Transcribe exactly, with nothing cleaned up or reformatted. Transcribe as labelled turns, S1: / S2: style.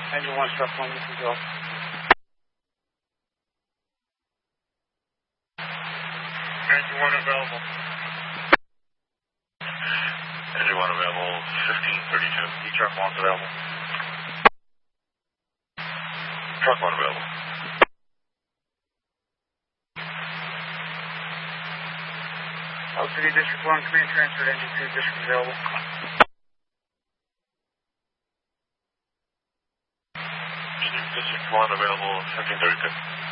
S1: Engine one, truck one, you can go.
S2: Engine one available. Engine one available, fifteen thirty-two. E truck one's available. Truck one available.
S1: L City District one, command transferred, engine two, district available.
S2: District one available, fifteen thirty-two.